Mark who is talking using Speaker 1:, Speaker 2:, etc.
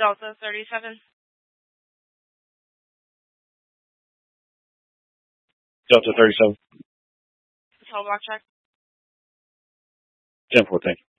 Speaker 1: Delta 37.
Speaker 2: Delta 37.
Speaker 1: Hotel block check.
Speaker 2: 10-4, thank you.